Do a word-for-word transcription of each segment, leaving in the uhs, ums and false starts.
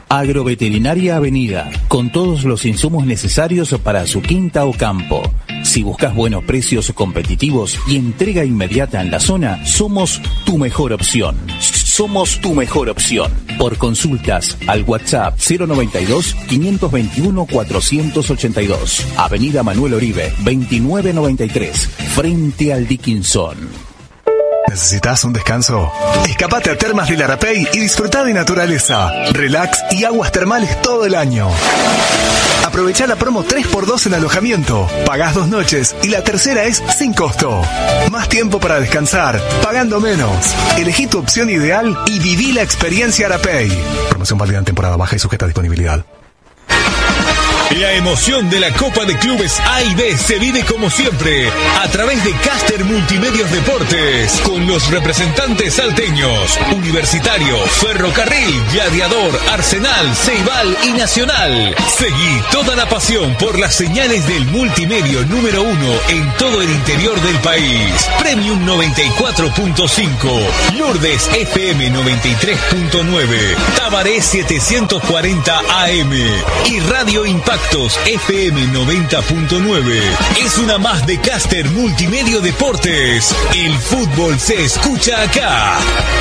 Agroveterinaria Avenida, con todos los insumos necesarios para su quinta o campo. Si buscas buenos precios competitivos y entrega inmediata en la zona, somos tu mejor opción. Somos tu mejor opción. Por consultas al WhatsApp cero noventa y dos, quinientos veintiuno, cuatrocientos ochenta y dos. Avenida Manuel Oribe, veintinueve noventa y tres, frente al Dickinson. ¿Necesitas un descanso? Escapate a Termas del Arapey y disfruta de naturaleza, relax y aguas termales todo el año. Aprovecha la promo tres por dos en alojamiento. Pagás dos noches y la tercera es sin costo. Más tiempo para descansar, pagando menos. Elegí tu opción ideal y viví la experiencia Arapey. Promoción válida en temporada baja y sujeta a disponibilidad. La emoción de la Copa de Clubes A y B se vive como siempre a través de Caster Multimedios Deportes con los representantes salteños, Universitario, Ferrocarril, Gladiador, Arsenal, Ceibal y Nacional. Seguí toda la pasión por las señales del multimedio número uno en todo el interior del país. Premium noventa y cuatro punto cinco, Lourdes F M noventa y tres punto nueve, Tabaré setecientos cuarenta A M y Radio Impacto F M noventa punto nueve. Es una más de Caster Multimedio Deportes. El fútbol se escucha acá.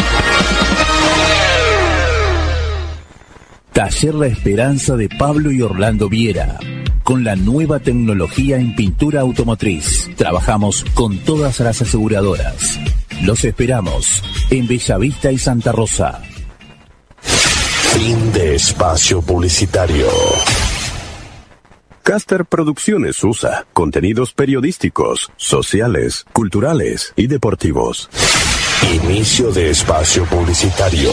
Taller La Esperanza de Pablo y Orlando Viera. Con la nueva tecnología en pintura automotriz. Trabajamos con todas las aseguradoras. Los esperamos en Bellavista y Santa Rosa. Fin de espacio publicitario. Caster Producciones U S A, contenidos periodísticos, sociales, culturales y deportivos. Inicio de espacio publicitario.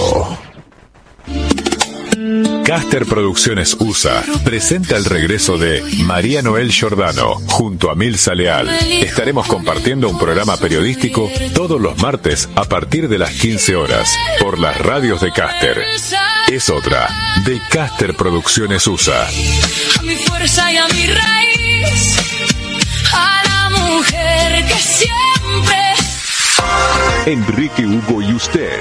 Caster Producciones U S A presenta el regreso de María Noel Giordano junto a Milza Leal. Estaremos compartiendo un programa periodístico todos los martes a partir de las quince horas por las radios de Caster. Es otra de Caster Producciones U S A. A mi fuerza y a mi raíz, a la mujer que siempre. Enrique Hugo y usted.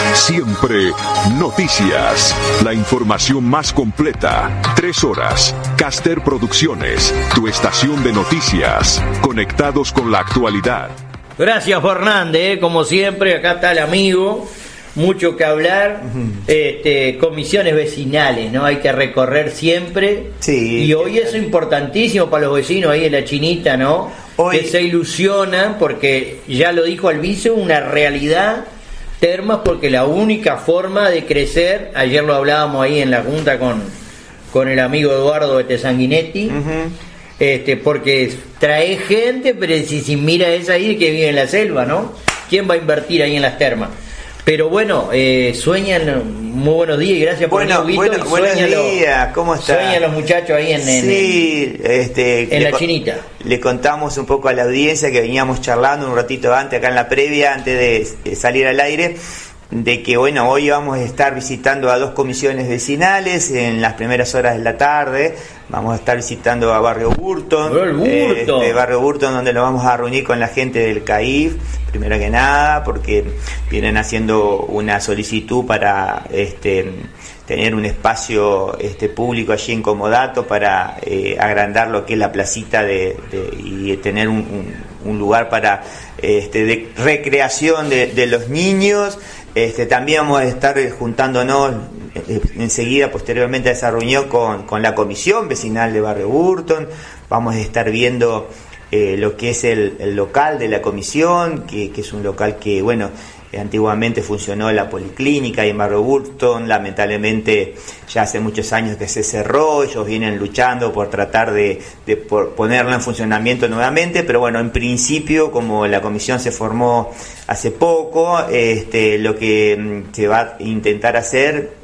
Siempre noticias. La información más completa. Tres horas. Caster Producciones. Tu estación de noticias. Conectados con la actualidad. Gracias, Fernández. Como siempre, acá está el amigo. Mucho que hablar, uh-huh. este, comisiones vecinales, ¿no? Hay que recorrer siempre. Sí. Y hoy eso es importantísimo para los vecinos ahí en la Chinita, ¿no? Hoy... Que se ilusionan porque ya lo dijo Alviso, una realidad Termas, porque la única forma de crecer, ayer lo hablábamos ahí en la junta con, con el amigo Eduardo este Sanguinetti, uh-huh. este, porque trae gente, pero si, si mira esa ahí que vive en la selva, ¿no? ¿Quién va a invertir ahí en las termas? Pero bueno, eh, sueñan, muy buenos días y gracias por bueno, el bueno, buenos días, ¿cómo está? Sueñan los muchachos ahí en, en, sí, en, este, en la co- Chinita. Le contamos un poco a la audiencia que veníamos charlando un ratito antes, acá en la previa, antes de salir al aire, de que bueno, hoy vamos a estar visitando a dos comisiones vecinales en las primeras horas de la tarde. Vamos a estar visitando a Barrio Burton, Burton. Eh, este, Barrio Burton, donde nos vamos a reunir con la gente del C A I F, primero que nada, porque vienen haciendo una solicitud para este, tener un espacio este, público allí en Comodato para eh, agrandar lo que es la placita de, de, y tener un, un, un lugar para este, de recreación de, de los niños. Este, también vamos a estar juntándonos enseguida, posteriormente a esa reunión, con, con la comisión vecinal de Barrio Burton. Vamos a estar viendo eh, lo que es el, el local de la comisión, que, que es un local que, bueno, eh, antiguamente funcionó la policlínica y en Barrio Burton, lamentablemente ya hace muchos años que se cerró. Ellos vienen luchando por tratar de, de por ponerlo en funcionamiento nuevamente, pero bueno, en principio, como la comisión se formó hace poco, este, lo que se va a intentar hacer,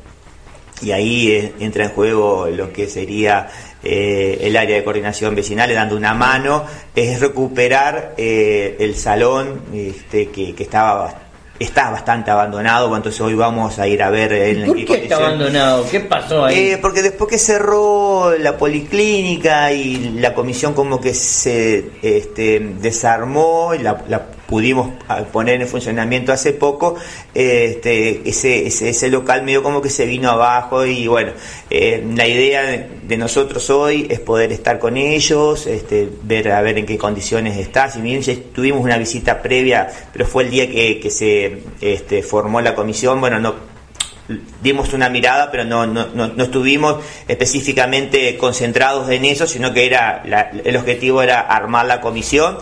y ahí eh, entra en juego lo que sería eh, el área de coordinación vecinal, dando una mano, es recuperar eh, el salón este, que, que estaba está bastante abandonado. Bueno, entonces hoy vamos a ir a ver en ¿Por qué, qué está abandonado? ¿Qué pasó ahí? Eh, porque después que cerró la policlínica y la comisión como que se este, desarmó, y la, la pudimos poner en funcionamiento hace poco, este, ese, ese, ese local medio como que se vino abajo y bueno, eh, la idea de, de nosotros hoy es poder estar con ellos, este, ver a ver en qué condiciones está. Si bien ya tuvimos una visita previa, pero fue el día que, que se este, formó la comisión, bueno, no dimos una mirada, pero no, no, no, no estuvimos específicamente concentrados en eso, sino que era la, el objetivo era armar la comisión.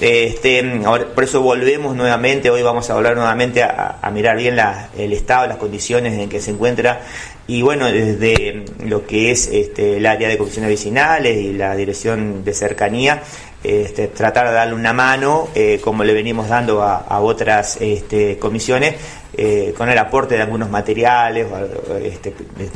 Este, ahora, por eso volvemos nuevamente, hoy vamos a volver nuevamente a, a mirar bien la, el estado, las condiciones en que se encuentra. Y bueno, desde lo que es este, el área de comisiones vecinales y la dirección de cercanía, este, tratar de darle una mano, eh, como le venimos dando a, a otras este, comisiones, eh, con el aporte de algunos materiales, este,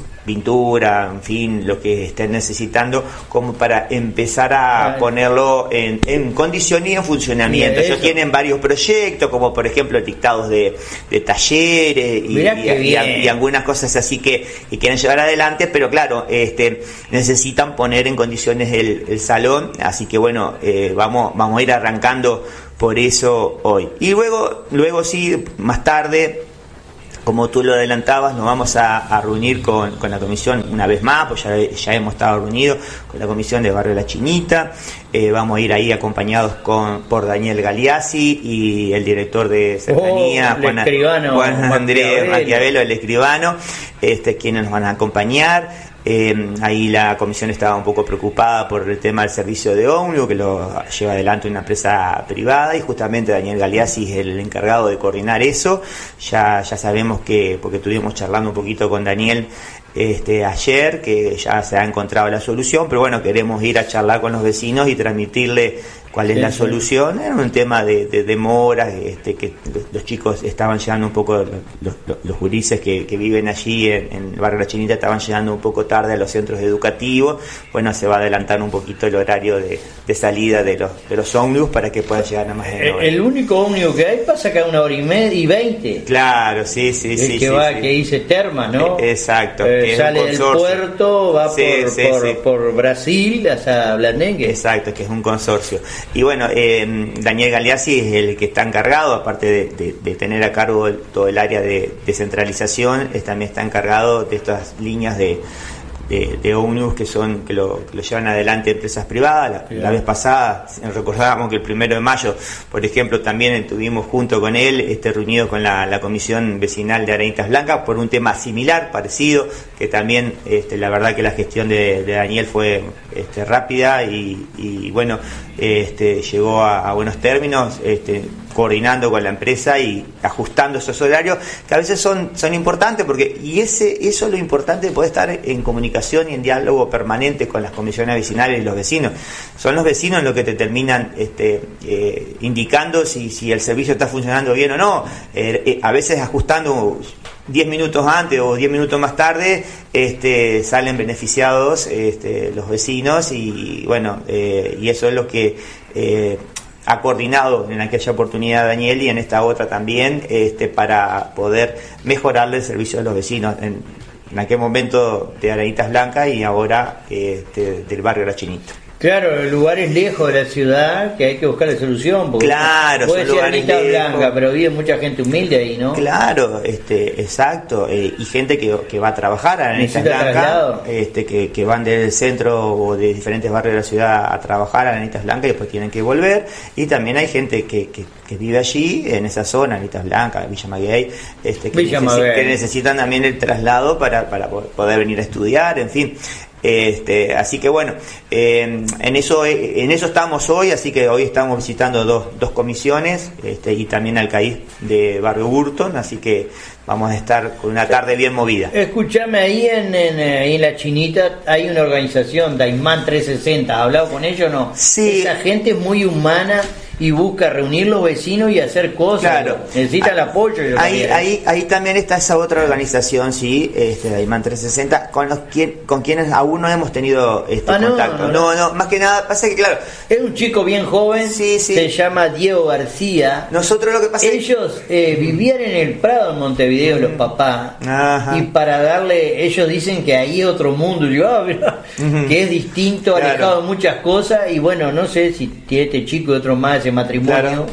pintura, en fin, lo que estén necesitando, como para empezar a ponerlo en, en condición y en funcionamiento. Ellos tienen varios proyectos, como por ejemplo dictados de, de talleres y, y, y, y algunas cosas así que, que quieren llevar adelante, pero claro, este, necesitan poner en condiciones el, el salón, así que bueno, eh, vamos, vamos a ir arrancando por eso hoy. Y luego, luego sí, más tarde, como tú lo adelantabas, nos vamos a, a reunir con, con la comisión una vez más, pues ya, ya hemos estado reunidos con la comisión de Barrio La Chinita. Eh, vamos a ir ahí acompañados con por Daniel Galeazzi y el director de cercanía, oh, Juan, escribano, Juan Andrés Maquiavelo, el escribano, este, quienes nos van a acompañar. Eh, ahí la comisión estaba un poco preocupada por el tema del servicio de ómnibus, que lo lleva adelante una empresa privada, y justamente Daniel Galeazzi es el encargado de coordinar eso. Ya, ya sabemos que, porque estuvimos charlando un poquito con Daniel este, ayer, que ya se ha encontrado la solución, pero bueno, queremos ir a charlar con los vecinos y transmitirle cuál es sí, la sí. solución. Era un tema de, de demoras, este, que los, los chicos estaban llegando un poco, los, los, los gurises que, que viven allí en, en el barrio La Chinita estaban llegando un poco tarde a los centros educativos. Bueno, se va a adelantar un poquito el horario de, de salida de los de los ómnibus para que puedan llegar a más de una hora. El único ómnibus que hay pasa cada una hora y media y veinte. Claro, sí, sí, el sí. que sí, va, sí. que dice Terma, ¿no? Eh, exacto. Eh, sale del puerto, va sí, por, sí, por, sí. por Brasil hasta Blandengue. Exacto, que es un consorcio. Y bueno, eh, Daniel Galeazzi es el que está encargado, aparte de, de, de tener a cargo el, todo el área de descentralización, es, también está encargado de estas líneas de, de, de ómnibus que son que lo, que lo llevan adelante empresas privadas. La, la vez pasada recordábamos que el primero de mayo, por ejemplo, también estuvimos junto con él, este, reunido con la, la comisión vecinal de Arenistas Blancas por un tema similar, parecido, que también este, la verdad que la gestión de, de Daniel fue este, rápida y, y bueno, este, llegó a, a buenos términos, este, coordinando con la empresa y ajustando esos horarios que a veces son, son importantes, porque y ese eso es lo importante de poder estar en comunicación y en diálogo permanente con las comisiones vecinales y los vecinos. Son los vecinos los que te terminan este, eh, indicando si, si el servicio está funcionando bien o no. Eh, eh, a veces ajustando diez minutos antes o diez minutos más tarde este, salen beneficiados este, los vecinos y bueno, eh, y eso es lo que eh, ha coordinado en aquella oportunidad Daniel y en esta otra también, este, para poder mejorarle el servicio a los vecinos en, en aquel momento de Arenistas Blancas y ahora este, del barrio La Chinita. Claro, lugares lejos de la ciudad que hay que buscar la solución. Porque claro, puede ser Arenita Blanca, pero vive mucha gente humilde ahí, ¿no? Claro, este, exacto, eh, y gente que, que va a trabajar a Arenita Blanca, este, que, que van del centro o de diferentes barrios de la ciudad a trabajar a Arenita Blanca y después tienen que volver, y también hay gente que, que, que vive allí, en esa zona, Arenita Blanca, Villa Maguey, este, que, Villa necesi- Maguey. que necesitan también el traslado para, para poder venir a estudiar, en fin. Este, así que bueno, eh, en eso en eso estamos hoy, así que hoy estamos visitando dos, dos comisiones este, y también al C A I F de Barrio Burton, así que vamos a estar con una tarde bien movida. Escúchame, ahí en, en, ahí en La Chinita hay una organización, Daimán trescientos sesenta, ¿has hablado con ellos o no? Sí. Esa gente es muy humana y busca reunir los vecinos y hacer cosas. Claro. Necesita el apoyo. Ahí, ahí, ahí también está esa otra organización, sí, este, Daimán trescientos sesenta, con los quien, con quienes aún no hemos tenido este ah, no, contacto. No, no, no, más que nada, pasa que claro. Es un chico bien joven, sí, sí. Se llama Diego García. Nosotros lo que pasa Ellos eh, vivían en el Prado, en Montevideo, mm. los papás. Ajá. Y para darle, ellos dicen que ahí es otro mundo. Yo, ah, mira, uh-huh. que es distinto, claro. alejado de muchas cosas. Y bueno, no sé si tiene este chico y otro más ese matrimonio. Claro.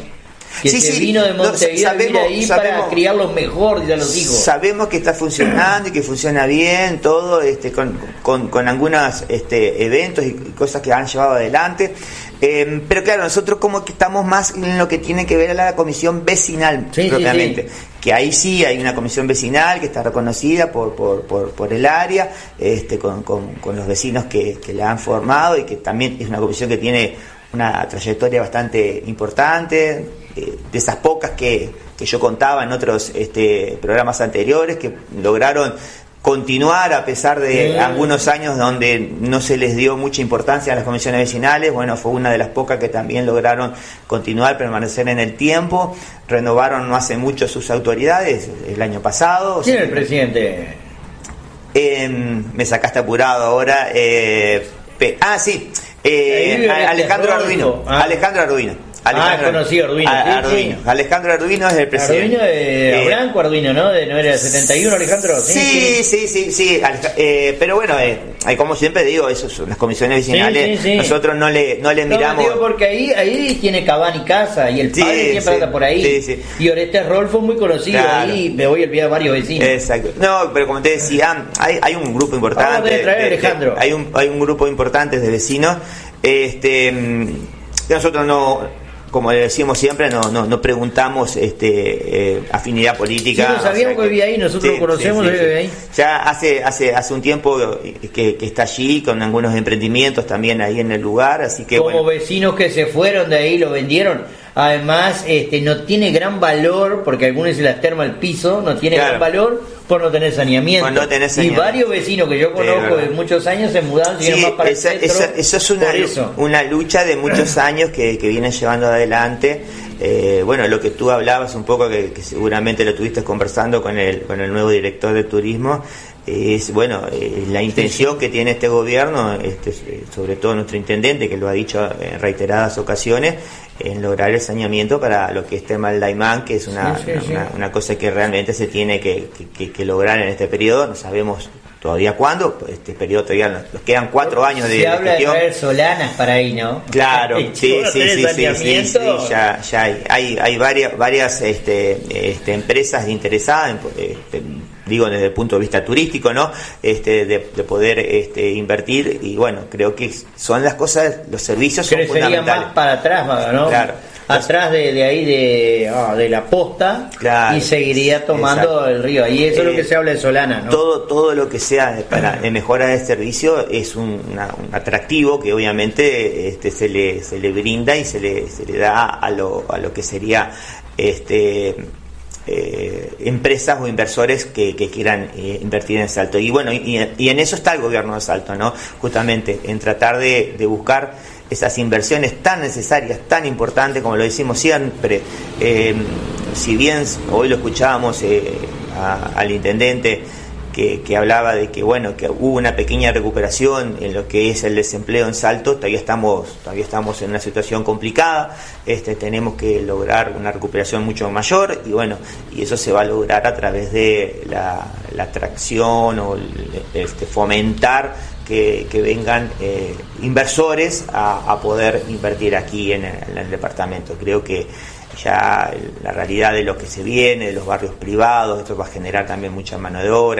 que sí, se sí, vino de Montevideo no, sabemos, a vivir ahí sabemos, para criarlos mejor de los hijos. Sabemos que está funcionando y que funciona bien todo, este, con, con, con algunos este, eventos y cosas que han llevado adelante. Eh, pero claro, nosotros como que estamos más en lo que tiene que ver a la comisión vecinal, sí, propiamente. Sí, sí. Que ahí sí hay una comisión vecinal que está reconocida por por, por, por el área, este, con, con, con los vecinos que, que la han formado, y que también es una comisión que tiene una trayectoria bastante importante, de, de esas pocas que, que yo contaba en otros este, programas anteriores, que lograron continuar a pesar de mm. algunos años donde no se les dio mucha importancia a las comisiones vecinales. Bueno, fue una de las pocas que también lograron continuar, permanecer en el tiempo. Renovaron no hace mucho sus autoridades, el año pasado. ¿Quién es el presidente? Eh, me sacaste apurado ahora. Eh, pe, ah, sí. Eh, Alejandro Arduino. Ah. Alejandro Arduino. Alejandro, ah, conocido Arduino. A, Arduino. Sí. Alejandro Arduino es el presidente. Arduino de eh, Blanco Arduino, ¿no? De, ¿No era el setenta y uno, Alejandro? Sí, sí, sí, sí. sí eh, pero bueno, eh, como siempre digo, eso son las comisiones vecinales. Sí, sí, sí. Nosotros no le, no le miramos. No, digo porque ahí, ahí tiene Cabán y casa, y el padre sí, siempre sí, anda por ahí. Sí, sí. Y Oreste Rolfo muy conocido, claro. Ahí me voy a olvidar varios vecinos. Exacto. No, pero como te decía, hay, hay un grupo importante. Vamos a traer a Alejandro. Hay un, hay un grupo importante de vecinos. Este, nosotros no. Como decimos siempre, no no, no preguntamos este eh, afinidad política. Sí, no sabíamos, o sea, que vivía ahí, nosotros sí, lo conocemos, sí, sí, vive ahí. Ya hace hace hace un tiempo que, que está allí, con algunos emprendimientos también ahí en el lugar, así que como bueno. Vecinos que se fueron de ahí, lo vendieron. Además, este no tiene gran valor, porque algunos se las terma el piso, no tiene claro. gran valor por no tener saneamiento. Por no tener saneamiento. Y varios vecinos que yo conozco sí, de muchos años se mudaron, sí, más para esa, el centro. Esa, eso es una, eso. una lucha de muchos años que, que vienen llevando adelante. Eh, bueno, lo que tú hablabas un poco, que, que seguramente lo estuviste conversando con el, con el nuevo director de turismo, es bueno eh, la intención que tiene este gobierno, este, sobre todo nuestro intendente, que lo ha dicho en reiteradas ocasiones, en lograr el saneamiento para lo que es tema del Daimán, que es una, sí, sí, una, sí. una, una cosa que realmente se tiene que, que, que lograr en este periodo. No sabemos todavía cuándo, este periodo todavía nos quedan cuatro años de, se de habla gestión. de traer Solanas para ahí, ¿no? Claro, sí, sí, sí, sí, sí, sí, ya, ya hay, hay, hay varias, varias este, este, empresas interesadas, en, este, digo desde el punto de vista turístico, ¿no? Este, de, de poder este, invertir, y bueno, creo que son las cosas, los servicios son fundamentales. Más para atrás, ¿no? Claro. Atrás de, de ahí de, oh, de la posta, claro, y seguiría tomando exacto. el río. Ahí eso eh, es lo que se habla de Solana, ¿no? Todo, todo lo que sea para de mejora de servicio es un, una, un atractivo que obviamente este, se le se le brinda y se le se le da a lo a lo que sería este eh, empresas o inversores que, que quieran eh, invertir en Salto. Y bueno, y, y en eso está el gobierno de Salto, ¿no? Justamente en tratar de, de buscar esas inversiones tan necesarias, tan importantes, como lo decimos siempre. Eh, si bien hoy lo escuchábamos eh, a, al intendente que, que hablaba de que bueno que hubo una pequeña recuperación en lo que es el desempleo en Salto, todavía estamos todavía estamos en una situación complicada. Este tenemos que lograr una recuperación mucho mayor, y bueno, y eso se va a lograr a través de la, la atracción o el, este, fomentar Que, que vengan eh, inversores a, a poder invertir aquí en el, en el departamento. Creo que ya la realidad de lo que se viene, de los barrios privados, esto va a generar también mucha mano de obra.